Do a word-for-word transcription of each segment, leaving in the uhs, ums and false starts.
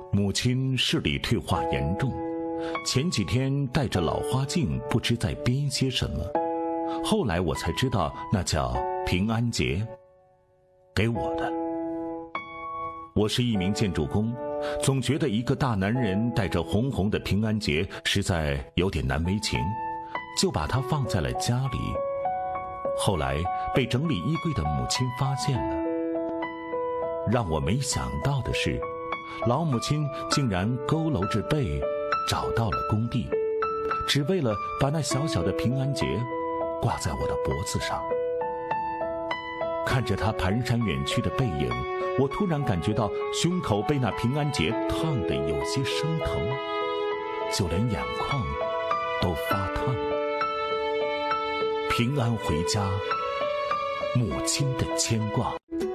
母亲视力退化严重，前几天戴着老花镜，不知在编些什么。后来我才知道，那叫平安节，给我的。我是一名建筑工，总觉得一个大男人带着红红的平安节实在有点难为情，就把它放在了家里。后来被整理衣柜的母亲发现了。让我没想到的是，老母亲竟然佝偻着背找到了工地，只为了把那小小的平安节挂在我的脖子上。看着她蹒跚远去的背影，我突然感觉到胸口被那平安节烫得有些生疼，就连眼眶都发烫。平安回家，母亲的牵挂。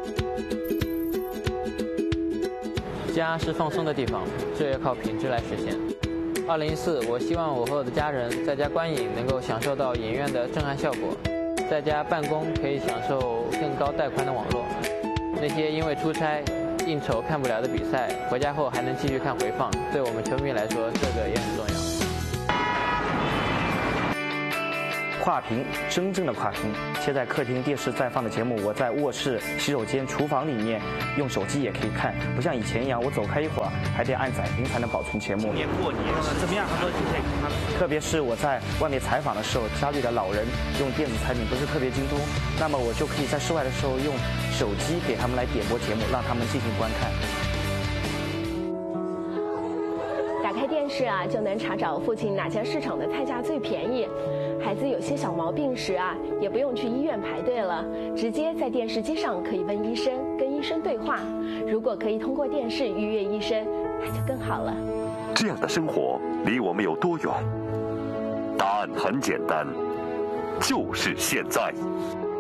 家是放松的地方，这要靠品质来实现。二零一四，我希望我和我的家人在家观影能够享受到影院的震撼效果，在家办公可以享受更高带宽的网络。那些因为出差、应酬看不了的比赛，回家后还能继续看回放，对我们球迷来说，这个也很重要。 跨屏，真正的跨屏。现在客厅电视在放的节目，我在卧室、洗手间、厨房里面用手机也可以看，不像以前一样，我走开一会儿还得按载屏才能保存节目。 今年过年怎么样？很多亲戚看。 特别是我在外面采访的时候，家里的老人用电子产品不是特别精通，那么我就可以在室外的时候用手机给他们来点播节目，让他们进行观看。 打开电视啊，就能查找附近哪家市场的菜价最便宜。孩子有些小毛病时啊，也不用去医院排队了，直接在电视机上可以问医生，跟医生对话。如果可以通过电视预约医生，那就更好了。 这样的生活离我们有多远？答案很简单，就是现在。